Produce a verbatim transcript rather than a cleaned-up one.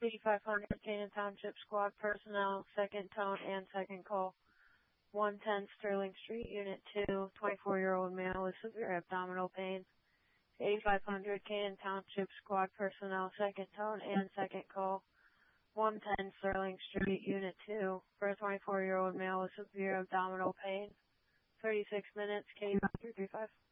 eighty-five hundred Canaan Township Squad personnel, second tone and second call. one ten Sterling Street, Unit two, twenty-four-year-old male with severe abdominal pain. eighty-five hundred Canaan Township Squad personnel, second tone and second call. one ten Sterling Street, Unit two, for a twenty-four-year-old male with severe abdominal pain. thirty-six minutes, K three three five.